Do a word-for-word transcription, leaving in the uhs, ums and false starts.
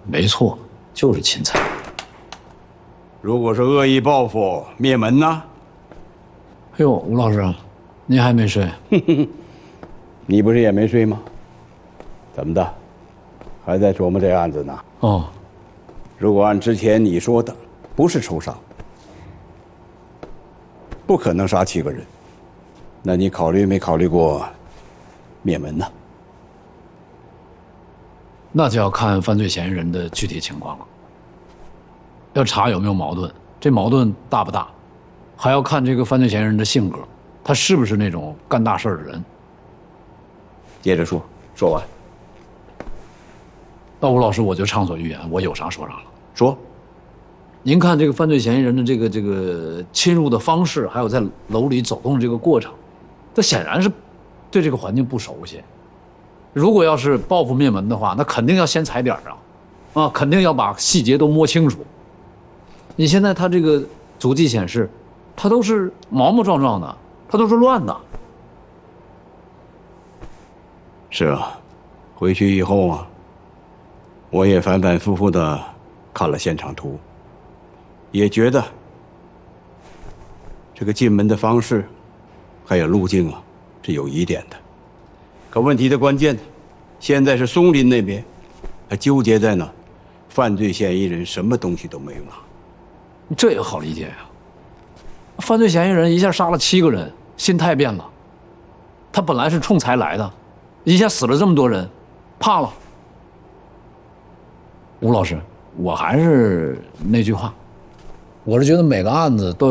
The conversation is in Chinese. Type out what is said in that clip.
没错，就是钦差。 如果是恶意报复灭门呢？ 哎呦，吴老师，您还没睡？ 你不是也没睡吗？怎么的，还在琢磨这案子呢？ 哦， 如果按之前你说的，不是仇杀，不可能杀七个人，那你考虑没考虑过灭门呢？ 那就要看犯罪嫌疑人的具体情况了，要查有没有矛盾，这矛盾大不大，还要看这个犯罪嫌疑人的性格，他是不是那种干大事的人。 接着说，说完。 那吴老师，我就畅所欲言，我有啥说啥了。 说， 您看这个犯罪嫌疑人的这个这个侵入的方式，还有在楼里走动的这个过程，他显然是对这个环境不熟悉。如果要是报复灭门的话，那肯定要先踩点啊，啊，肯定要把细节都摸清楚。你现在他这个足迹显示，他都是毛毛壮壮的，他都是乱的。 是啊，回去以后啊，我也反反复复的看了现场图，也觉得这个进门的方式还有路径啊是有疑点的。可问题的关键，现在是松林那边还纠结在呢，犯罪嫌疑人什么东西都没有拿。 这也好理解呀、啊。犯罪嫌疑人一下杀了七个人，心态变了。他本来是冲财来的，一下死了这么多人，怕了。吴老师，我还是那句话，我是觉得每个案子都有